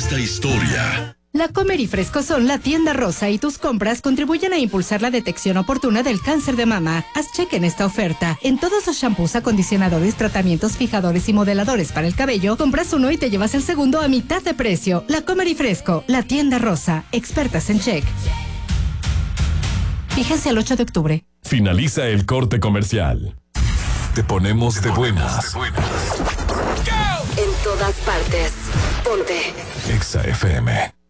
esta historia. La Comer y Fresco son la tienda rosa y tus compras contribuyen a impulsar la detección oportuna del cáncer de mama. Haz cheque en esta oferta. En todos los shampoos, acondicionadores, tratamientos, fijadores y modeladores para el cabello, compras uno y te llevas el segundo a mitad de precio. La Comer y Fresco, la tienda rosa, expertas en check. Fíjense el 8 de octubre. Finaliza el corte comercial. Te ponemos de buenas. En todas partes. Ponte. Exa FM.